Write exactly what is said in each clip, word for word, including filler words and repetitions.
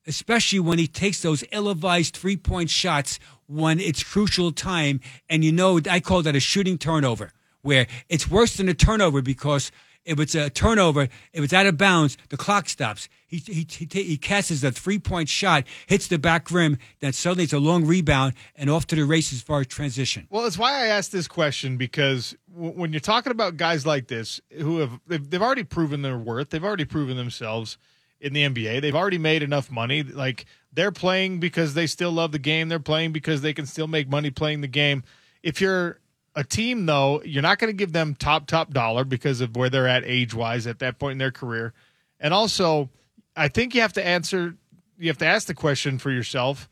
especially when he takes those ill-advised three-point shots when it's crucial time. And you know, I call that a shooting turnover, where it's worse than a turnover because if it's a turnover, if it's out of bounds, the clock stops. He he he, he casts a three-point shot, hits the back rim, then suddenly it's a long rebound and off to the races as far as transition. Well, it's why I asked this question, because w- when you're talking about guys like this who have they've, they've already proven their worth, they've already proven themselves in the N B A, they've already made enough money. Like, they're playing because they still love the game. They're playing because they can still make money playing the game. If you're a team, though, you're not going to give them top, top dollar because of where they're at age-wise at that point in their career. And also, I think you have to answer, you have to ask the question for yourself,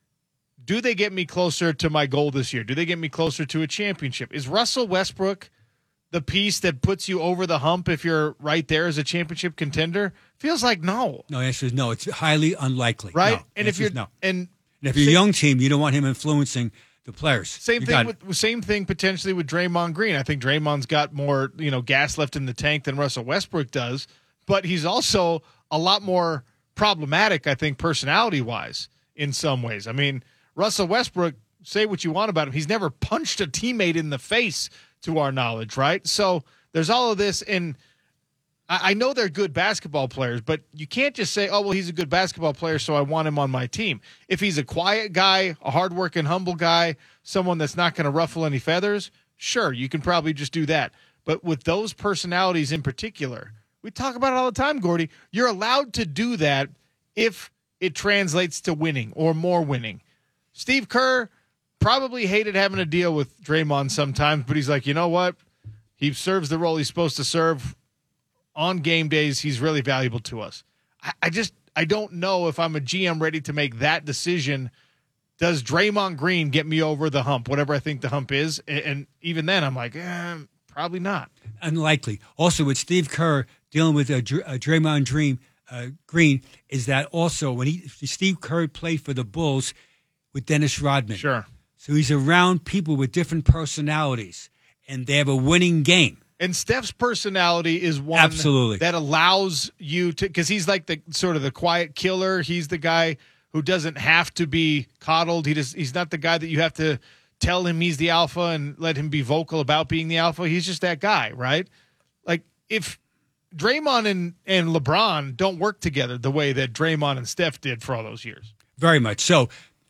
do they get me closer to my goal this year? Do they get me closer to a championship? Is Russell Westbrook the piece that puts you over the hump if you're right there as a championship contender? Feels like no. No, the answer is no. It's highly unlikely. Right? No. And if you're no. and, and if you're a young team, you don't want him influencing the players. Same you thing with same thing potentially with Draymond Green. I think Draymond's got more, you know, gas left in the tank than Russell Westbrook does, but he's also a lot more problematic, I think, personality-wise in some ways. I mean, Russell Westbrook, say what you want about him, he's never punched a teammate in the face to our knowledge, right? So there's all of this, and I, I know they're good basketball players, but you can't just say, oh, well, he's a good basketball player, so I want him on my team. If he's a quiet guy, a hardworking, humble guy, someone that's not going to ruffle any feathers, sure, you can probably just do that. But with those personalities in particular, we talk about it all the time, Gordy, you're allowed to do that if it translates to winning or more winning. Steve Kerr probably hated having to deal with Draymond sometimes, but he's like, you know what? He serves the role he's supposed to serve. On game days, he's really valuable to us. I, I just, I don't know if I'm a G M ready to make that decision. Does Draymond Green get me over the hump, whatever I think the hump is? And, and even then, I'm like, eh, probably not. Unlikely. Also, with Steve Kerr dealing with a, a Draymond Dream, uh, Green, is that also when he Steve Kerr played for the Bulls with Dennis Rodman. Sure. So he's around people with different personalities, and they have a winning game. And Steph's personality is one Absolutely. that allows you to, because he's like the sort of the quiet killer. He's the guy who doesn't have to be coddled. He just, he's not the guy that you have to tell him he's the alpha and let him be vocal about being the alpha. He's just that guy, right? Like, if Draymond and, and LeBron don't work together the way that Draymond and Steph did for all those years. Very much. So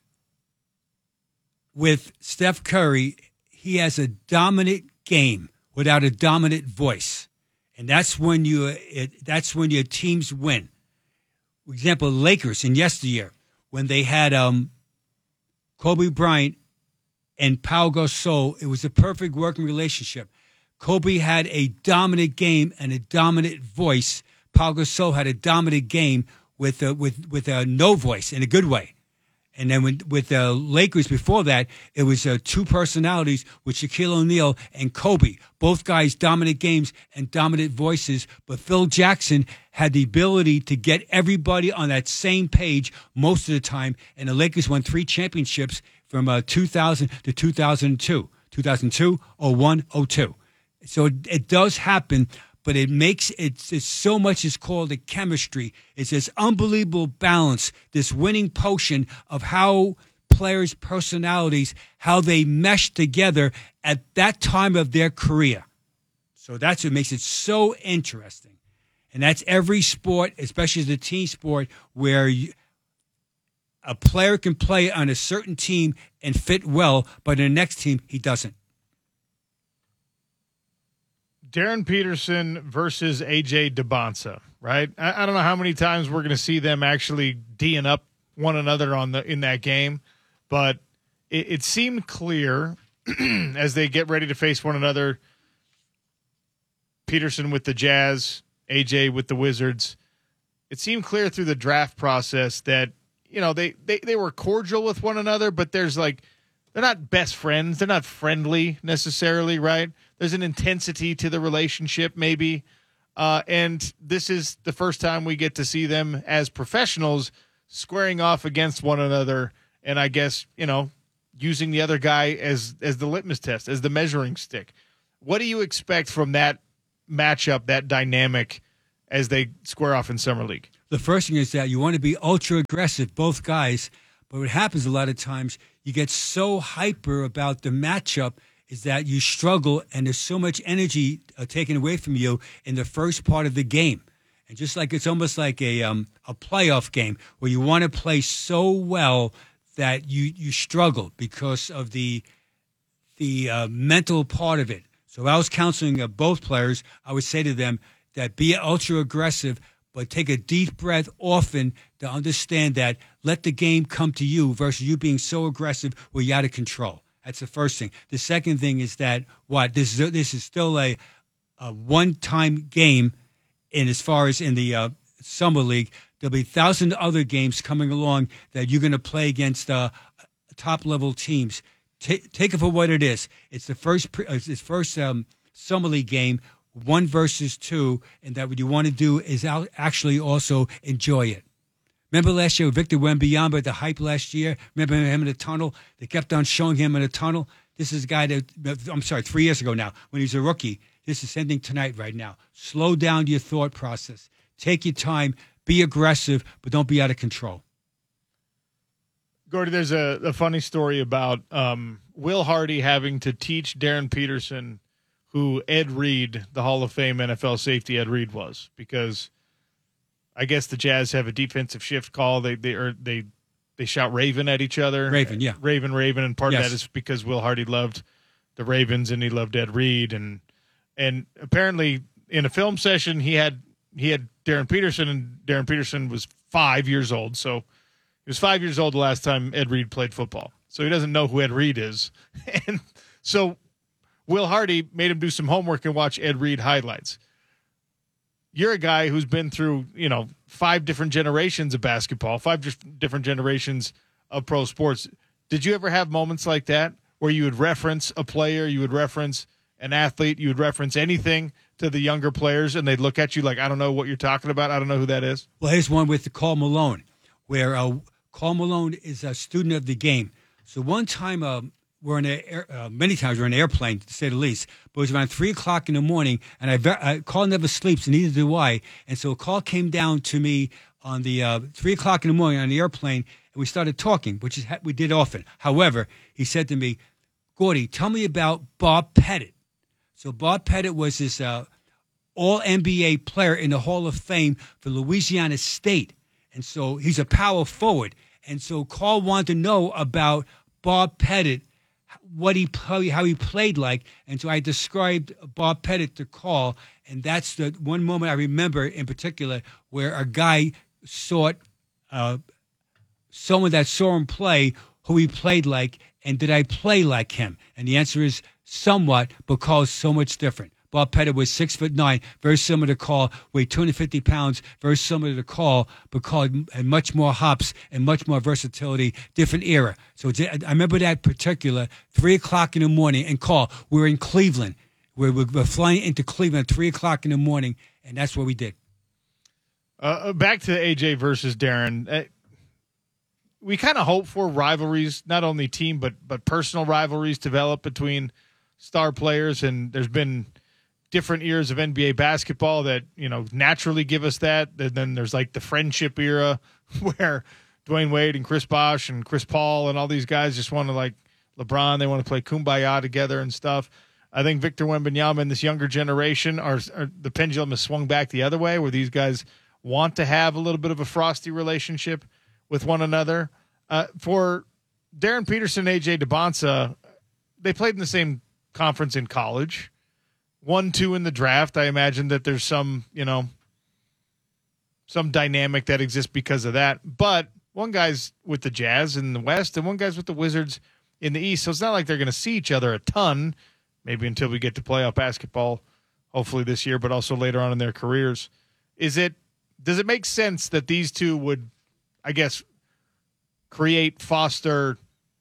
with Steph Curry, he has a dominant game without a dominant voice, and that's when you it, that's when your teams win. For example, Lakers in yesteryear, when they had um, Kobe Bryant and Pau Gasol, it was a perfect working relationship. Kobe had a dominant game and a dominant voice. Pau Gasol had a dominant game with a, with with a no voice in a good way. And then when, with the Lakers before that, it was uh, two personalities with Shaquille O'Neal and Kobe. Both guys dominant games and dominant voices. But Phil Jackson had the ability to get everybody on that same page most of the time. And the Lakers won three championships from uh, two thousand to two thousand two. two thousand two, oh one, oh two. So it, it does happen. But it makes it, it's so much is called a chemistry. It's this unbelievable balance, this winning potion of how players' personalities, how they mesh together at that time of their career. So that's what makes it so interesting. And that's every sport, especially the team sport, where you, a player can play on a certain team and fit well, but in the next team, he doesn't. Darren Peterson versus A J DeBonsa, right? I, I don't know how many times we're going to see them actually D'ing up one another on the in that game, but it, it seemed clear as they get ready to face one another, Peterson with the Jazz, A J with the Wizards, it seemed clear through the draft process that, you know, they, they, they were cordial with one another, but there's like, they're not best friends. They're not friendly necessarily, right? There's an intensity to the relationship maybe. Uh, and this is the first time we get to see them as professionals squaring off against one another. And I guess, you know, using the other guy as, as the litmus test, as the measuring stick. What do you expect from that matchup, that dynamic, as they square off in Summer League? The first thing is that you want to be ultra aggressive, both guys. But what happens a lot of times, you get so hyper about the matchup is that you struggle, and there's so much energy uh, taken away from you in the first part of the game. And just like it's almost like a um, a playoff game where you want to play so well that you, you struggle because of the the uh, mental part of it. So if I was counseling uh, both players, I would say to them that be ultra aggressive, but take a deep breath often to understand that let the game come to you versus you being so aggressive where you're out of control. That's the first thing. The second thing is that what this is this is still a, a one-time game, in as far as in the uh, summer league, there'll be a thousand other games coming along that you're going to play against uh, top-level teams. T- take it for what it is. It's the first pre- it's the first um, summer league game, one versus two, and that what you want to do is out- actually also enjoy it. Remember last year, Victor Wembanyama, the hype last year? Remember him in the tunnel? They kept on showing him in the tunnel. This is a guy that, I'm sorry, three years ago now, when he was a rookie. This is ending tonight right now. Slow down your thought process. Take your time. Be aggressive, but don't be out of control. Gordy, there's a, a funny story about um, Will Hardy having to teach Darren Peterson who Ed Reed, the Hall of Fame N F L safety Ed Reed, was, because I guess the Jazz have a defensive shift call. They they or they they shout Raven at each other. Raven, yeah. Raven, Raven, and part yes. of that is because Will Hardy loved the Ravens and he loved Ed Reed, and and apparently in a film session he had he had Darren Peterson, and Darren Peterson was five years old, so he was five years old the last time Ed Reed played football. So he doesn't know who Ed Reed is. And so Will Hardy made him do some homework and watch Ed Reed highlights. You're a guy who's been through, you know, five different generations of basketball, five different generations of pro sports. Did you ever have moments like that where you would reference a player, you would reference an athlete, you would reference anything to the younger players, and they'd look at you like, I don't know what you're talking about. I don't know who that is. Well, here's one with the Karl Malone, where uh, Karl Malone is a student of the game. So one time, uh, we're in a air, uh, many times we're in an airplane, to say the least, but it was around three o'clock in the morning, and I, ver- I Karl never sleeps, and neither do I. And so Karl came down to me on the uh, three o'clock in the morning on the airplane, and we started talking, which is ha- we did often. However, he said to me, Gordy, tell me about Bob Pettit. So Bob Pettit was this uh, all-N B A player in the Hall of Fame for Louisiana State. And so he's a power forward. And so Karl wanted to know about Bob Pettit, what he play, how he played like. And so I described Bob Pettit to Karl, and that's the one moment I remember in particular where a guy sought uh, someone that saw him play, who he played like, and did I play like him? And the answer is somewhat, because so much different. Bob Pettit was six foot nine, very similar to Karl, weighed two hundred fifty pounds, very similar to Karl, but Karl had much more hops and much more versatility, different era. So I remember that particular, three o'clock in the morning, and Karl, we were in Cleveland. We were, we were flying into Cleveland at three o'clock in the morning, and that's what we did. Uh, back to A J versus Darren. Uh, we kind of hope for rivalries, not only team, but but personal rivalries develop between star players, and there's been different eras of N B A basketball that, you know, naturally give us that. And then there's like the friendship era where Dwayne Wade and Chris Bosh and Chris Paul and all these guys just want to, like LeBron, they want to play Kumbaya together and stuff. I think Victor Wembanyama and this younger generation are, are the pendulum has swung back the other way, where these guys want to have a little bit of a frosty relationship with one another. Uh, for Darren Peterson, A J DeBonsa, they played in the same conference in college. One, two in the draft. I imagine that there's some, you know, some dynamic that exists because of that. But one guy's with the Jazz in the West and one guy's with the Wizards in the East. So it's not like they're going to see each other a ton, maybe until we get to playoff basketball, hopefully this year, but also later on in their careers. Is it, does it make sense that these two would, I guess, create, foster,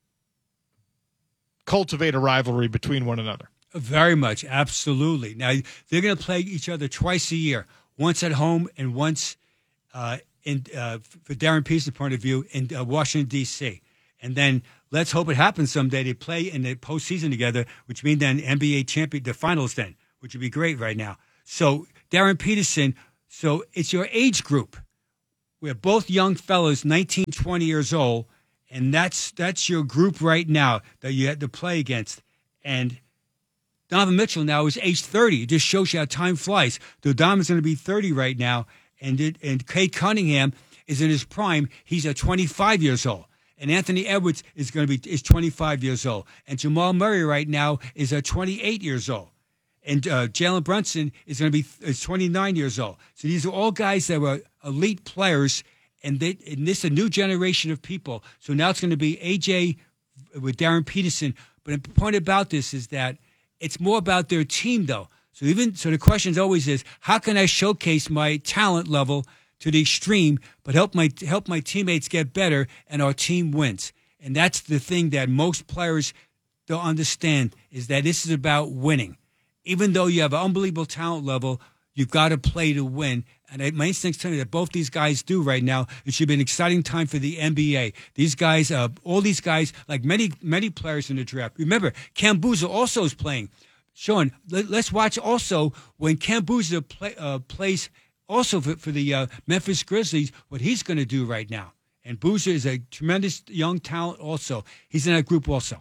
cultivate a rivalry between one another? Very much, absolutely. Now, they're going to play each other twice a year, once at home and once, uh, in uh, for Darren Peterson's point of view, in uh, Washington, D C And then let's hope it happens someday. They play in the postseason together, which means then N B A champion, the finals then, which would be great right now. So Darren Peterson, so it's your age group. we're both young fellows, nineteen, twenty years old, and that's that's your group right now that you had to play against. And Donovan Mitchell now is age thirty. It just shows you how time flies. Donovan's going to be thirty right now, and it, and Kate Cunningham is in his prime. He's at twenty-five years old. And Anthony Edwards is going to be is twenty-five years old. And Jamal Murray right now is at twenty-eight years old. And uh, Jalen Brunson is going to be is twenty-nine years old. So these are all guys that were elite players, and, they, and this is a new generation of people. So now it's going to be A J with Darren Peterson. But the point about this is that it's more about their team, though. So even so, the question always is, how can I showcase my talent level to the extreme, but help my help my teammates get better, and our team wins? And that's the thing that most players don't understand, is that this is about winning. Even though you have an unbelievable talent level, you've got to play to win. And I, my instincts tell me that both these guys do right now. It should be an exciting time for the N B A. These guys, uh, all these guys, like many many players in the draft. Remember, Cam Boozer also is playing. Sean, let, let's watch also when Cam Boozer play, uh, plays also for, for the uh, Memphis Grizzlies, what he's going to do right now. And Boozer is a tremendous young talent also. He's in that group also.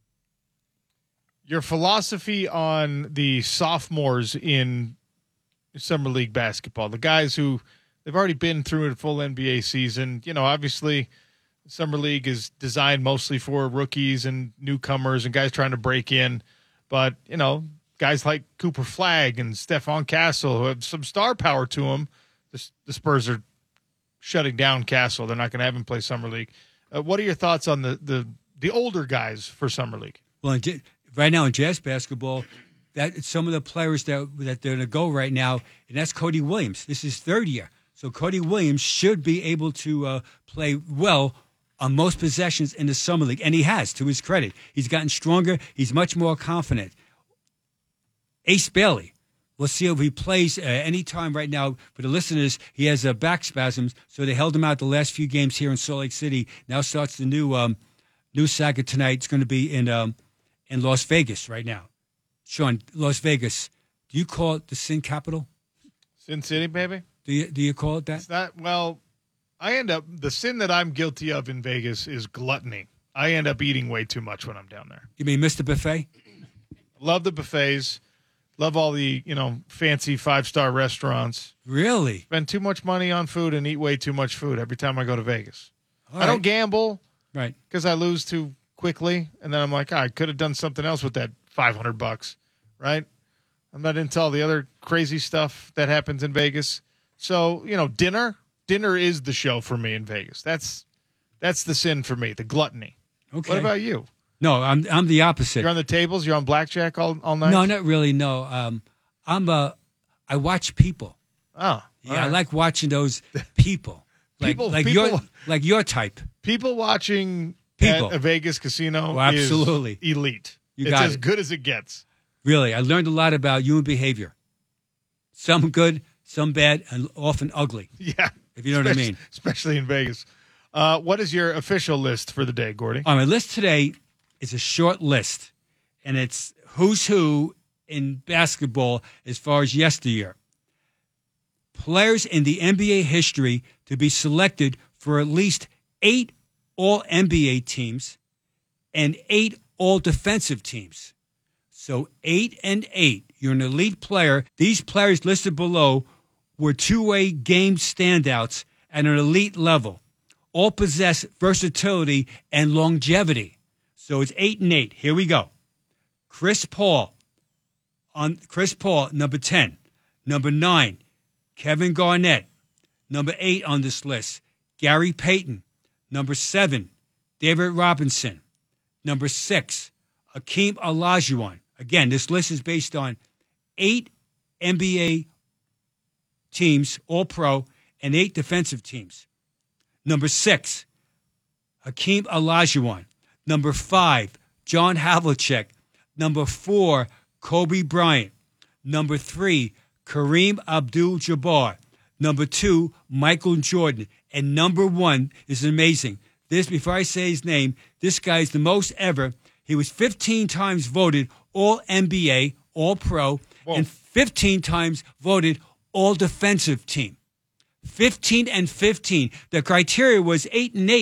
Your philosophy on the sophomores in Summer League basketball, the guys who they've already been through a full N B A season. You know, obviously, Summer League is designed mostly for rookies and newcomers and guys trying to break in. But, you know, guys like Cooper Flagg and Stephon Castle, who have some star power to them, the, the Spurs are shutting down Castle. They're not going to have him play Summer League. Uh, what are your thoughts on the, the, the older guys for Summer League? Well, right now in Jazz basketball, that some of the players that that they're going to go right now, and that's Cody Williams. This is third year. So Cody Williams should be able to uh, play well on most possessions in the Summer League, and he has, to his credit. He's gotten stronger. He's much more confident. Ace Bailey, we'll see if he plays uh, any time right now. For the listeners, he has uh, back spasms, so they held him out the last few games here in Salt Lake City. Now starts the new um, new saga tonight. It's going to be in um, in Las Vegas right now. Sean, Las Vegas, do you call it the sin capital? Sin City, baby? Do you do you call it that? It's not, well, I end up, the sin that I'm guilty of in Vegas is gluttony. I end up eating way too much when I'm down there. You mean Mister Buffet? Love the buffets. Love all the, you know, fancy five-star restaurants. Really? Spend too much money on food and eat way too much food every time I go to Vegas. All I right. don't gamble. Right. Because I lose too quickly, and then I'm like, oh, I could have done something else with that five hundred bucks, right? I'm not into all the other crazy stuff that happens in Vegas. So, you know, dinner, dinner is the show for me in Vegas. That's that's the sin for me, the gluttony. Okay. What about you? No, I'm I'm the opposite. You're on the tables? You're on blackjack all, all night? No, not really. No, um, I'm a. I watch people. Oh, Yeah, right. I like watching those people. Like People- like people- your like your type. People watching People. at a Vegas casino Oh, absolutely. is elite. You it's got as it. good as it gets. Really, I learned a lot about human behavior. Some good, some bad, and often ugly. Yeah. If you know what I Especially- mean. Especially in Vegas. Uh, what is your official list for the day, Gordy? On my list today is a short list, and it's who's who in basketball as far as yesteryear. Players in the N B A history to be selected for at least eight All-N B A teams and eight All-Defensive teams. So eight and eight. You're an elite player. These players listed below were two-way game standouts at an elite level. All possess versatility and longevity. So it's eight and eight. Here we go. Chris Paul, on Chris Paul, number ten. Number nine, Kevin Garnett. Number eight on this list, Gary Payton. Number seven, David Robinson. Number six, Hakeem Olajuwon. Again, this list is based on eight N B A teams, all pro, and eight defensive teams. Number six, Hakeem Olajuwon. Number five, John Havlicek. Number four, Kobe Bryant. Number three, Kareem Abdul-Jabbar. Number two, Michael Jordan. And number one is amazing. This, before I say his name, this guy's the most ever. He was fifteen times voted All-N B A, All-Pro, Whoa. and fifteen times voted All-Defensive Team. fifteen and fifteen. The criteria was eight and eight.